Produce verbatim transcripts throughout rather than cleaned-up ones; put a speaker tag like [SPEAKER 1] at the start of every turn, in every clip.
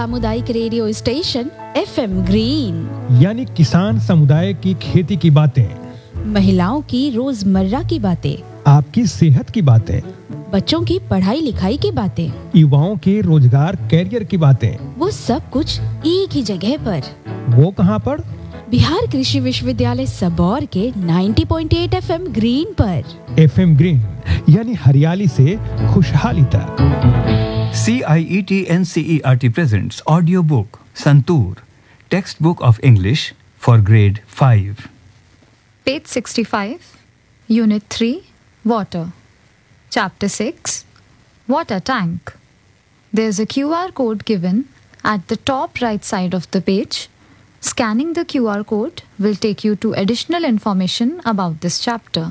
[SPEAKER 1] सामुदायिक radio station FM green,
[SPEAKER 2] यानी किसान समुदाय की खेती की बातें,
[SPEAKER 1] महिलाओं की रोजमर्रा की बातें,
[SPEAKER 2] आपकी सेहत की बातें,
[SPEAKER 1] बच्चों की पढ़ाई लिखाई की बातें,
[SPEAKER 2] युवाओं के रोजगार कैरियर की बातें,
[SPEAKER 1] वो सब कुछ एक ही जगह पर।
[SPEAKER 2] वो कहाँ पर?
[SPEAKER 1] बिहार कृषि विश्वविद्यालय सबौर के नब्बे पॉइंट आठ एफएम ग्रीन पर।
[SPEAKER 2] एफएम ग्रीन यानी हरियाली से खुशहाली तक।
[SPEAKER 3] C I E T N C E R T presents audiobook Santur, textbook of English for grade five.
[SPEAKER 4] Page sixty-five, Unit three, Water. Chapter six, Water Tank. There's a Q R code given at the top right side of the page. Scanning the Q R code will take you to additional information about this chapter.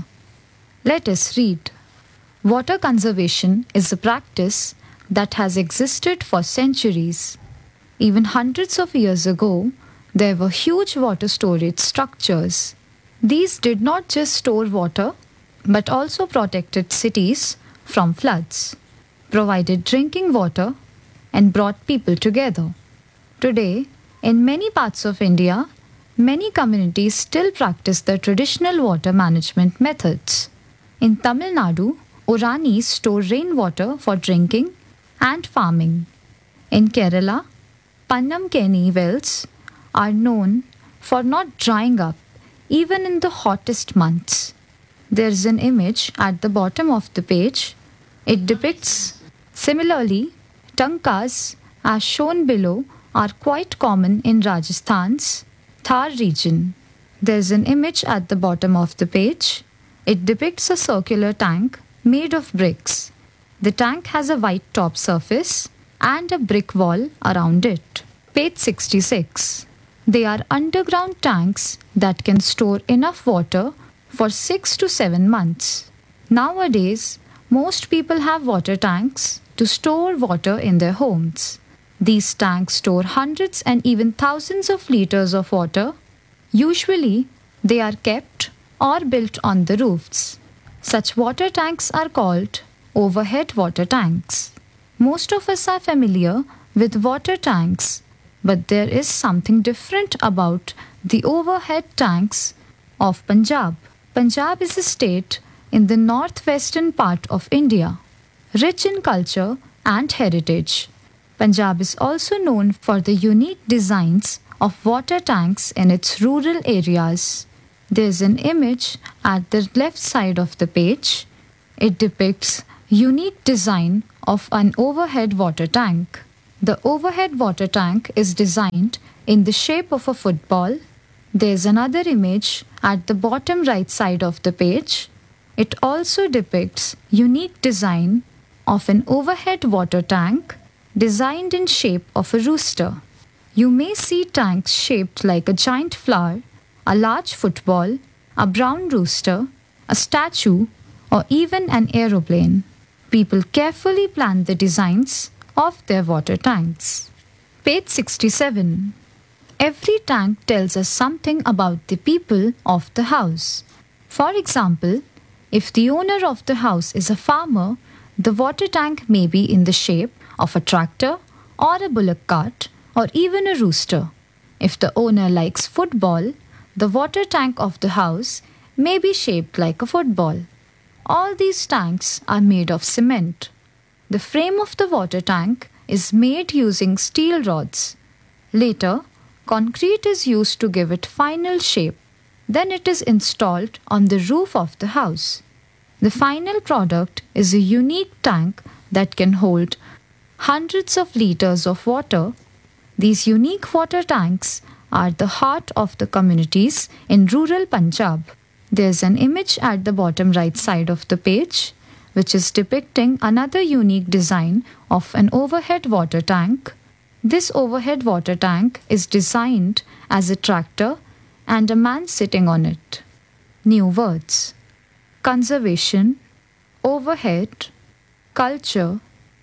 [SPEAKER 4] Let us read. Water conservation is a practice that has existed for centuries. Even hundreds of years ago, there were huge water storage structures. These did not just store water, but also protected cities from floods, provided drinking water, and brought people together. Today, in many parts of India, many communities still practice the traditional water management methods. In Tamil Nadu, Oranis store rainwater for drinking and farming. In Kerala, Pannamkeni wells are known for not drying up even in the hottest months. There is an image at the bottom of the page. It depicts. Similarly, tankas, as shown below, are quite common in Rajasthan's Thar region. There is an image at the bottom of the page. It depicts a circular tank made of bricks. The tank has a white top surface and a brick wall around it. Page sixty-six. They are underground tanks that can store enough water for six to seven months. Nowadays, most people have water tanks to store water in their homes. These tanks store hundreds and even thousands of liters of water. Usually, they are kept or built on the roofs. Such water tanks are called overhead water tanks. Most of us are familiar with water tanks, but there is something different about the overhead tanks of Punjab. Punjab is a state in the northwestern part of India, rich in culture and heritage. Punjab is also known for the unique designs of water tanks in its rural areas. There is an image at the left side of the page. It depicts unique design of an overhead water tank. The overhead water tank is designed in the shape of a football. There is another image at the bottom right side of the page. It also depicts unique design of an overhead water tank designed in shape of a rooster. You may see tanks shaped like a giant flower, a large football, a brown rooster, a statue, or even an aeroplane. People carefully plan the designs of their water tanks. Page sixty-seven. Every tank tells us something about the people of the house. For example, if the owner of the house is a farmer, the water tank may be in the shape of a tractor or a bullock cart or even a rooster. If the owner likes football, the water tank of the house may be shaped like a football. All these tanks are made of cement. The frame of the water tank is made using steel rods. Later, concrete is used to give it final shape. Then it is installed on the roof of the house. The final product is a unique tank that can hold hundreds of liters of water. These unique water tanks are the heart of the communities in rural Punjab. There's an image at the bottom right side of the page, which is depicting another unique design of an overhead water tank. This overhead water tank is designed as a tractor and a man sitting on it. New words: conservation, overhead, culture,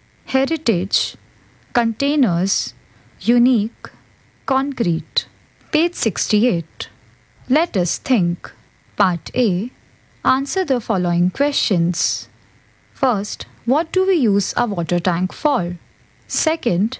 [SPEAKER 4] heritage, containers, unique, concrete. Page sixty-eight. Let us think. Part A. Answer the following questions. First, what do we use a water tank for? Second,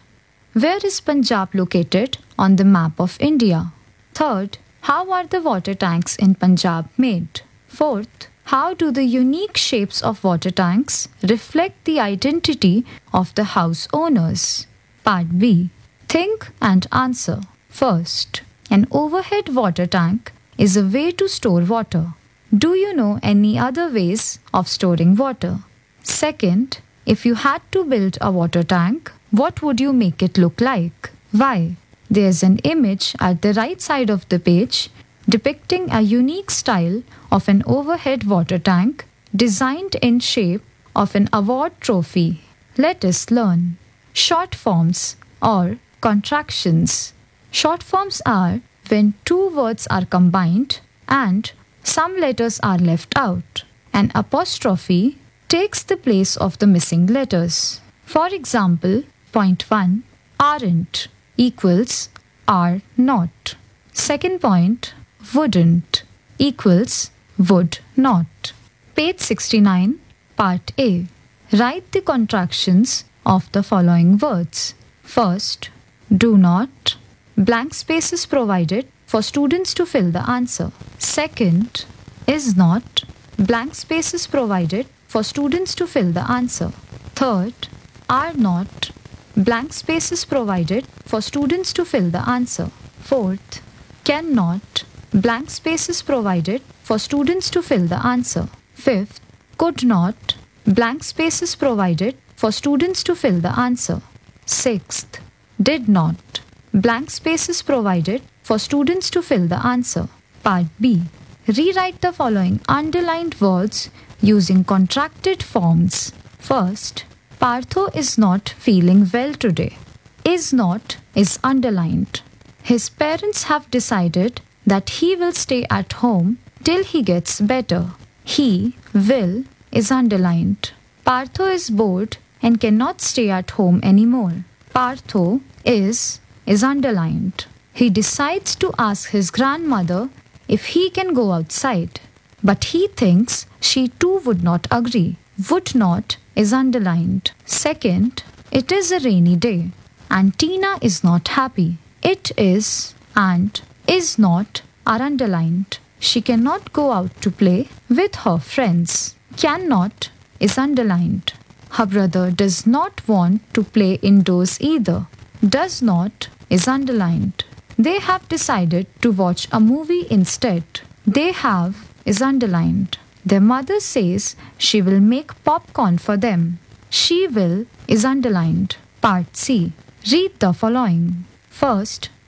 [SPEAKER 4] Where is Punjab located on the map of India? Third, how are the water tanks in Punjab made? Fourth, how do the unique shapes of water tanks reflect the identity of the house owners? Part B. Think and answer. First, an overhead water tank is a way to store water. Do you know any other ways of storing water? Second, if you had to build a water tank, what would you make it look like? Why? There's an image at the right side of the page depicting a unique style of an overhead water tank designed in shape of an award trophy. Let us learn. Short forms or contractions. Short forms are when two words are combined and some letters are left out. An apostrophe takes the place of the missing letters. For example, point one, aren't equals are not. Second point, wouldn't equals would not. Page sixty-nine, part A. Write the contractions of the following words. First, do not, blank spaces provided for students to fill the answer. Second, is not, blank spaces provided for students to fill the answer. Third, are not, blank spaces provided for students to fill the answer. Fourth, cannot, blank spaces provided for students to fill the answer. Fifth, could not, blank spaces provided for students to fill the answer. Sixth, did not, blank spaces provided for students to fill the answer. Part B. Rewrite the following underlined words using contracted forms. First, Partho is not feeling well today. Is not is underlined. His parents have decided that he will stay at home till he gets better. He will is underlined. Partho is bored and cannot stay at home anymore. Partho is is underlined. He decides to ask his grandmother if he can go outside, but he thinks she too would not agree. Would not is underlined. Second, it is a rainy day and Tina is not happy. It is and is not are underlined. She cannot go out to play with her friends. Cannot is underlined. Her brother does not want to play indoors either. Does not is underlined. They have decided to watch a movie instead. They have is underlined. Their mother says she will make popcorn for them. She will is underlined. Part C. Read the following. First,